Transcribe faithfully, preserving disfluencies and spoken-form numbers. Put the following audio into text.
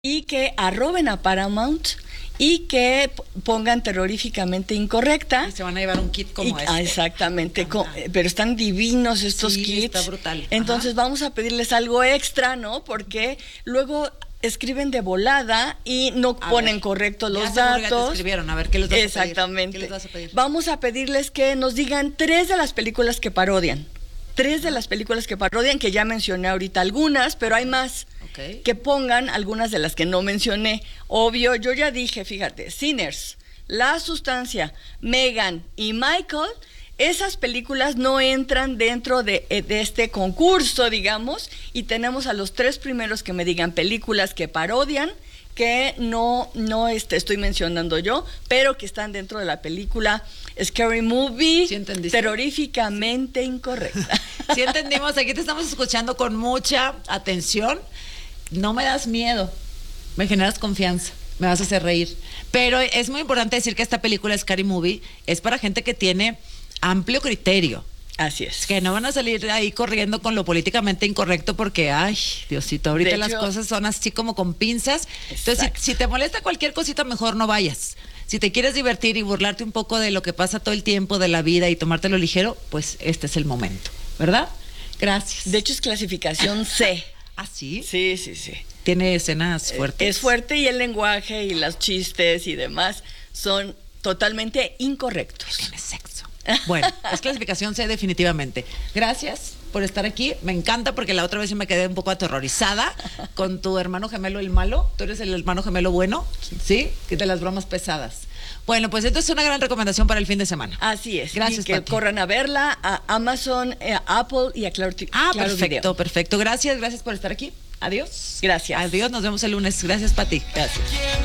y que arroben a Paramount y que pongan terroríficamente incorrecta. Y se van a llevar un kit como y, este. Ah, exactamente, con, pero están divinos estos sí, kits. Está brutal. Entonces Ajá. vamos a pedirles algo extra, ¿no? Porque luego escriben de volada y no a ponen ver, correctos los ya datos. Ya te escribieron, a ver, ¿qué les vas Exactamente. a pedir? ¿Qué les vas a pedir? Vamos a pedirles que nos digan tres de las películas que parodian. Tres de las películas que parodian, que ya mencioné ahorita algunas, pero hay más. Okay. Que pongan algunas de las que no mencioné. Obvio, yo ya dije, fíjate, Sinners, La Sustancia, Megan y Michael, esas películas no entran dentro de, de este concurso, digamos, y tenemos a los tres primeros que me digan películas que parodian, que no, no este, estoy mencionando yo, pero que están dentro de la película Scary Movie, ¿Sí terroríficamente incorrecta. Sí entendimos, aquí te estamos escuchando con mucha atención. No me das miedo, me generas confianza, me vas a hacer reír. Pero es muy importante decir que esta película Scary Movie es para gente que tiene amplio criterio. Así es. Que no van a salir ahí corriendo con lo políticamente incorrecto porque, ay, Diosito, ahorita De las hecho, cosas son así como con pinzas. Entonces, exacto. si, si te molesta cualquier cosita, mejor no vayas. Si te quieres divertir y burlarte un poco de lo que pasa todo el tiempo de la vida y tomártelo ligero, pues este es el momento, ¿verdad? Gracias. De hecho, es clasificación C. ¿Ah, sí? Sí, sí, sí. Tiene escenas fuertes. Es fuerte y el lenguaje y los chistes y demás son totalmente incorrectos. Tiene sexo. Bueno, es clasificación C definitivamente. Gracias por estar aquí. Me encanta porque la otra vez sí me quedé un poco aterrorizada con tu hermano gemelo el malo. Tú eres el hermano gemelo bueno, ¿sí? Que de las bromas pesadas. Bueno, pues esto es una gran recomendación para el fin de semana. Así es. Gracias, y que Pati. corran a verla a Amazon, eh, a Apple y a Claro, Ah, Claro perfecto, Video. perfecto. Gracias, gracias por estar aquí. Adiós. Gracias. Adiós, nos vemos el lunes. Gracias, Pati. Gracias.